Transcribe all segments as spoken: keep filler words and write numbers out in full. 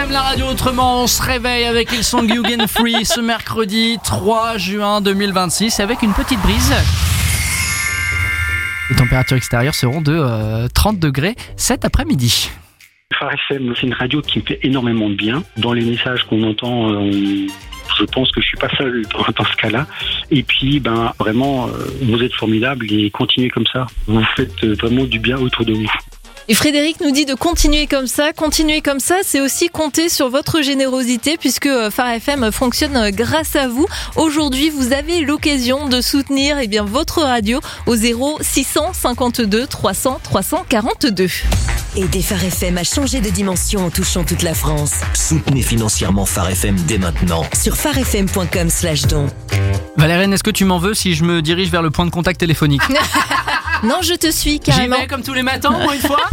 F M, la radio autrement, on se réveille avec Ils sont Yugen Free ce mercredi trois juin deux mille vingt-six avec une petite brise. Les températures extérieures seront de euh, trente degrés cet après-midi. Phare F M, c'est une radio qui me fait énormément de bien. Dans les messages qu'on entend, on... je pense que je suis pas seul dans, dans ce cas-là. Et puis, ben, vraiment, euh, vous êtes formidables et continuez comme ça. Vous faites vraiment du bien autour de vous. Et Frédéric nous dit de continuer comme ça. Continuer comme ça, c'est aussi compter sur votre générosité puisque Phare F M fonctionne grâce à vous. Aujourd'hui, vous avez l'occasion de soutenir eh bien, votre radio au zéro six cent cinquante-deux trois cents trois cent quarante-deux. Aidez Phare F M à changer de dimension en touchant toute la France. Soutenez financièrement Phare F M dès maintenant. Sur pharefm point com slash don. Valériane, est-ce que tu m'en veux si je me dirige vers le point de contact téléphonique? Non, je te suis carrément. J'y vais comme tous les matins, pour une fois.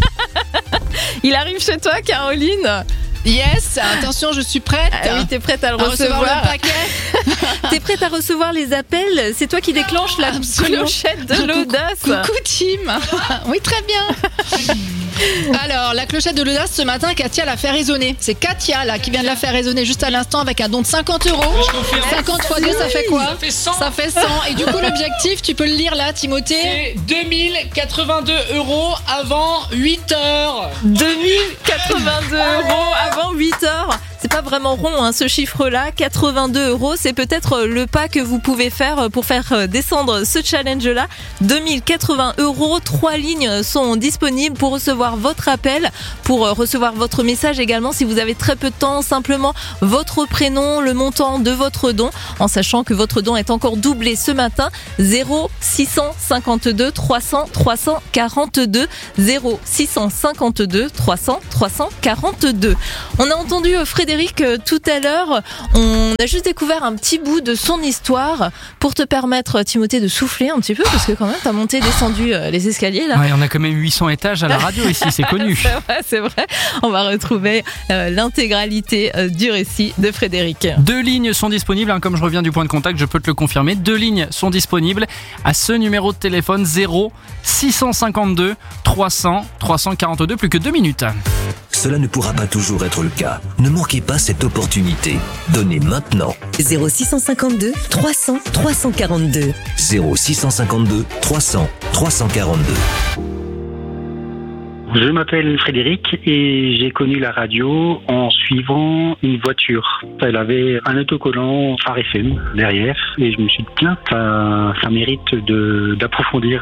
Il arrive chez toi, Caroline. Yes, attention, je suis prête. Ah oui, t'es prête à le à recevoir. recevoir le paquet. T'es prête à recevoir les appels. C'est toi qui déclenche la Absolument. clochette de l'audace. Coucou Tim. Oui, très bien. Alors, la clochette de l'audace ce matin, Katia l'a fait résonner. C'est Katia là qui vient de la faire résonner juste à l'instant avec un don de cinquante euros. cinquante fois deux, ça fait quoi? Ça fait cent. Ça fait cent. Et du coup, l'objectif, tu peux le lire là, Timothée? C'est deux mille quatre-vingt-deux euros avant huit heures. deux mille quatre-vingt-deux euros avant huit heures. C'est pas vraiment rond hein, ce chiffre-là, quatre-vingt-deux euros, c'est peut-être le pas que vous pouvez faire pour faire descendre ce challenge-là. deux mille quatre-vingts euros, trois lignes sont disponibles pour recevoir votre appel, pour recevoir votre message également. Si vous avez très peu de temps, simplement votre prénom, le montant de votre don, en sachant que votre don est encore doublé ce matin. zéro six cent cinquante-deux trois cents trois cent quarante-deux, zéro six cent cinquante-deux trois cents trois cent quarante-deux. On a entendu Frédéric tout à l'heure, on a juste découvert un petit bout de son histoire pour te permettre, Timothée, de souffler un petit peu parce que quand même t'as monté, descendu les escaliers là. Ouais, on a quand même huit cents étages à la radio ici, c'est connu. C'est vrai, c'est vrai. On va retrouver euh, l'intégralité euh, du récit de Frédéric. Deux lignes sont disponibles, hein, comme je reviens du point de contact, je peux te le confirmer. Deux lignes sont disponibles à ce numéro de téléphone zéro six cent cinquante-deux trois cents trois cent quarante-deux, plus que deux minutes. Cela ne pourra pas toujours être le cas. Ne manquez pas cette opportunité. Donnez maintenant. zéro six cent cinquante-deux trois cents trois cent quarante-deux. zéro six cent cinquante-deux trois cents trois cent quarante-deux. Je m'appelle Frédéric et j'ai connu la radio en suivant une voiture. Elle avait un autocollant Phare F M derrière et je me suis dit tiens, ça, ça mérite de, d'approfondir.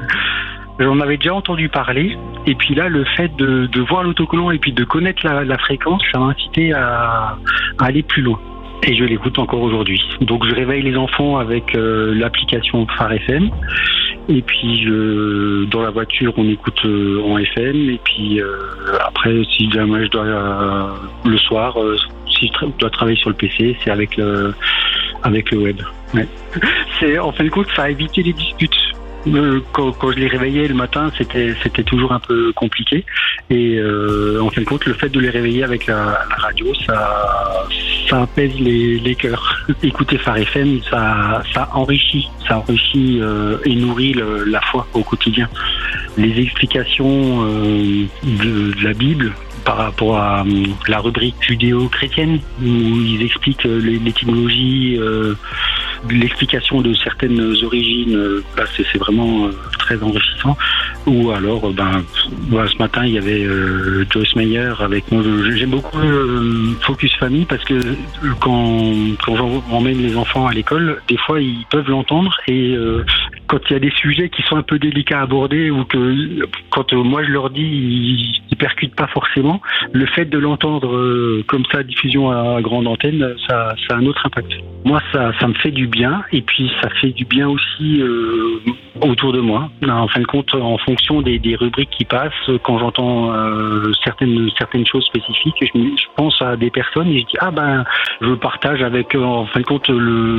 J'en avais déjà entendu parler et puis là le fait de, de voir l'autocollant et puis de connaître la, la fréquence, ça m'a incité à, à aller plus loin. Et je l'écoute encore aujourd'hui. Donc je réveille les enfants avec euh, l'application Phare F M. Et puis je, dans la voiture, on écoute euh, en F M. Et puis euh, après, si jamais je dois euh, le soir, euh, si je tra- dois travailler sur le P C, c'est avec le avec le web. Ouais. C'est en fin de compte, ça a évité les disputes. Euh, quand, quand je les réveillais le matin, c'était c'était toujours un peu compliqué. Et euh, en fin de compte, le fait de les réveiller avec la, la radio, ça ça apaise les, les cœurs. Écouter Phare F M, ça ça enrichit, ça enrichit euh, et nourrit le, la foi au quotidien. Les explications euh, de, de la Bible par rapport à euh, la rubrique judéo-chrétienne où ils expliquent euh, l'étymologie, euh, l'explication de certaines origines, euh, là c'est, c'est vraiment euh, très enrichissant. Ou alors, euh, ben, voilà, ce matin il y avait euh, Joyce Meyer avec moi. J'aime beaucoup euh, Focus Famille parce que quand, quand j'emmène les enfants à l'école, des fois ils peuvent l'entendre et euh, quand il y a des sujets qui sont un peu délicats à aborder ou que quand euh, moi je leur dis, ils, ils percutent pas forcément, le fait de l'entendre euh, comme ça, diffusion à grande antenne, ça, ça a un autre impact. Moi, ça, ça me fait du bien et puis ça fait du bien aussi euh, autour de moi. En fin de compte, en fonction des, des rubriques qui passent, quand j'entends euh, certaines certaines choses spécifiques, je, je pense à des personnes et je dis ah ben je partage avec euh, en fin de compte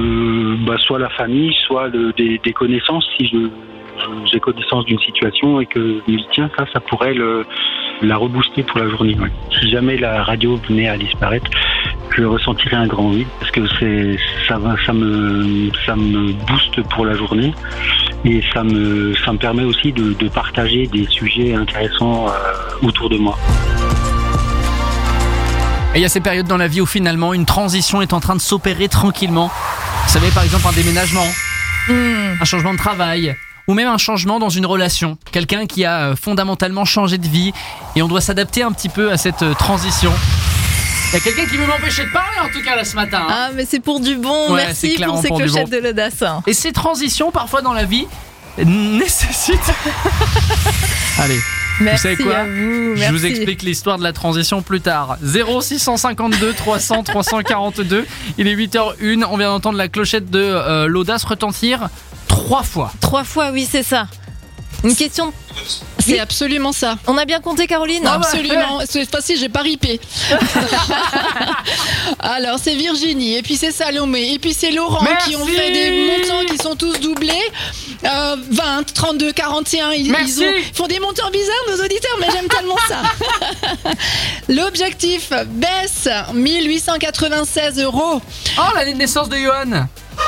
le bah, soit la famille, soit le, des, des connaissances si je j'ai connaissance d'une situation et que je me dis tiens ça ça pourrait le, la rebooster pour la journée. Ouais. Si jamais la radio venait à disparaître, je ressentirais un grand vide parce que c'est ça va ça me ça me booste pour la journée et ça me ça me permet aussi de, de partager des sujets intéressants euh, autour de moi. Et il y a ces périodes dans la vie où finalement une transition est en train de s'opérer tranquillement. Vous savez, par exemple un déménagement, mmh. un changement de travail, ou même un changement dans une relation. Quelqu'un qui a fondamentalement changé de vie et on doit s'adapter un petit peu à cette transition. Il y a quelqu'un qui veut m'empêcher de parler en tout cas là ce matin. Hein. Ah mais c'est pour du bon, ouais, merci pour ces clochettes bon. de l'audace. Et ces transitions parfois dans la vie nécessitent... Allez. Merci vous savez quoi à vous, je vous explique l'histoire de la transition plus tard. zéro six cent cinquante-deux trois cents trois cent quarante-deux. Il est huit heures une. On vient d'entendre la clochette de euh, l'audace retentir trois fois. Trois fois, oui, c'est ça. Une question. C'est absolument ça. On a bien compté, Caroline ? Absolument. Cette fois-ci, j'ai pas ripé. Alors, c'est Virginie, et puis c'est Salomé, et puis c'est Laurent. Merci. Qui ont fait des montants qui sont tous doublés. Euh, vingt, trente-deux, quarante et un. Ils, ils, ont, ils font des montants bizarres, nos auditeurs, mais j'aime tellement ça. L'objectif baisse mille huit cent quatre-vingt-seize euros. Oh, l'année de naissance de Johan.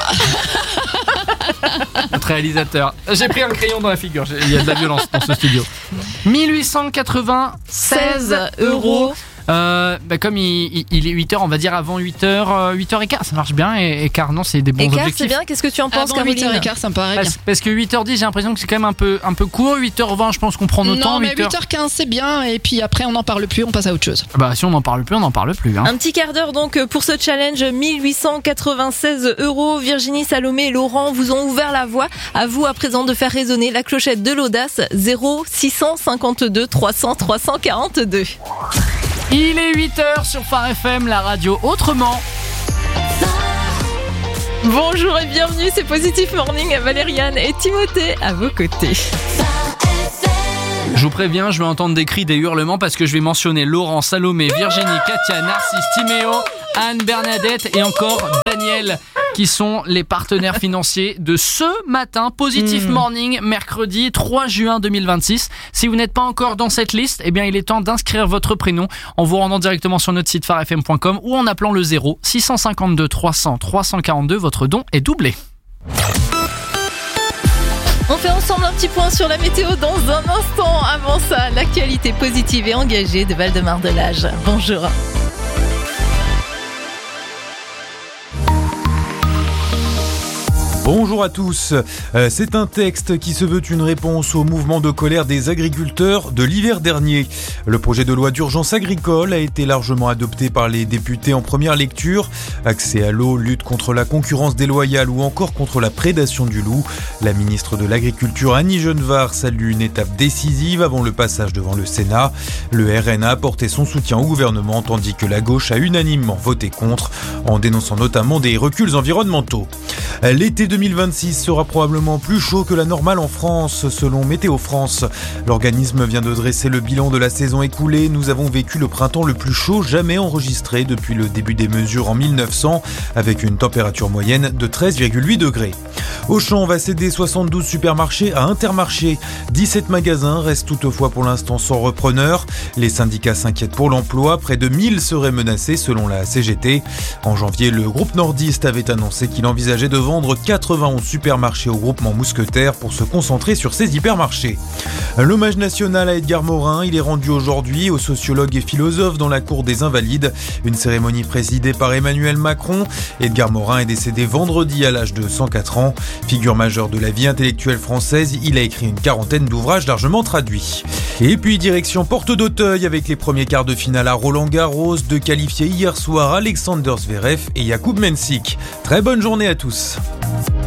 Notre réalisateur. J'ai pris un crayon dans la figure. Il y a de la violence dans ce studio. mille huit cent quatre-vingt-seize euros. Euh, bah comme il, il est huit heures, on va dire avant huit heures, huit heures quinze, ça marche bien. Et, et quart, non, c'est des bons et objectifs. C'est bien, qu'est-ce que tu en penses, avant Caroline ? huit heures quinze, ça me paraît bien. Parce, parce que huit heures dix, j'ai l'impression que c'est quand même un peu, un peu court. huit heures vingt, je pense qu'on prend notre non, temps. mais huit heures quinze, c'est bien. Et puis après, on n'en parle plus, on passe à autre chose. Bah, si on n'en parle plus, on n'en parle plus. Hein. Un petit quart d'heure donc pour ce challenge. mille huit cent quatre-vingt-seize euros. Virginie, Salomé et Laurent vous ont ouvert la voie. À vous à présent de faire résonner la clochette de l'audace. zéro six cent cinquante-deux trois cents trois cent quarante-deux. Il est huit heures sur Phare F M, la radio autrement. Bonjour et bienvenue, c'est Positive Morning, Valériane et Timothée à vos côtés. Je vous préviens, je vais entendre des cris, des hurlements parce que je vais mentionner Laurent, Salomé, Virginie, Katia, Narcisse, Timéo, Anne, Bernadette et encore Daniel qui sont les partenaires financiers de ce matin Positive mmh. Morning, mercredi trois juin deux mille vingt-six. Si vous n'êtes pas encore dans cette liste, eh bien il est temps d'inscrire votre prénom en vous rendant directement sur notre site phare f m point com ou en appelant le zéro six cent cinquante-deux trois cents trois cent quarante-deux. Votre don est doublé. On fait ensemble un petit point sur la météo dans un instant. Avant ça, l'actualité positive et engagée de Val-de-Marne-de-Lage. Bonjour. Bonjour à tous. Euh, c'est un texte qui se veut une réponse au mouvement de colère des agriculteurs de l'hiver dernier. Le projet de loi d'urgence agricole a été largement adopté par les députés en première lecture. Accès à l'eau, lutte contre la concurrence déloyale ou encore contre la prédation du loup. La ministre de l'Agriculture Annie Genevard salue une étape décisive avant le passage devant le Sénat. Le R N a apporté son soutien au gouvernement tandis que la gauche a unanimement voté contre en dénonçant notamment des reculs environnementaux. L'été deux mille vingt-six sera probablement plus chaud que la normale en France, selon Météo France. L'organisme vient de dresser le bilan de la saison écoulée. Nous avons vécu le printemps le plus chaud jamais enregistré depuis le début des mesures en mille neuf cents, avec une température moyenne de treize virgule huit degrés. Auchan va céder soixante-douze supermarchés à Intermarché. dix-sept magasins restent toutefois pour l'instant sans repreneur. Les syndicats s'inquiètent pour l'emploi. Près de mille seraient menacés selon la C G T. En janvier, le groupe nordiste avait annoncé qu'il envisageait de vendre quatre-vingt-onze supermarchés au groupement Mousquetaire pour se concentrer sur ses hypermarchés. L'hommage national à Edgar Morin, il est rendu aujourd'hui au sociologue et philosophe dans la cour des Invalides. Une cérémonie présidée par Emmanuel Macron. Edgar Morin est décédé vendredi à l'âge de cent quatre ans. Figure majeure de la vie intellectuelle française, il a écrit une quarantaine d'ouvrages largement traduits. Et puis direction Porte d'Auteuil avec les premiers quarts de finale à Roland-Garros, deux qualifiés hier soir Alexander Zverev et Jakub Mensik. Très bonne journée à tous.